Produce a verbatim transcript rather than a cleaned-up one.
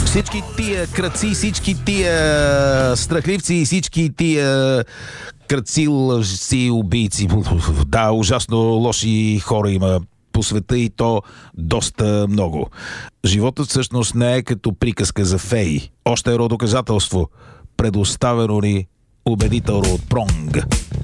Всички тия крадци, всички тия страхливци и всички тия крадци, лъжци, убийци. Да, ужасно лоши хора има по света и то доста много. Животът всъщност не е като приказка за феи. Още едно доказателство, предоставено ни убедително от Пронг.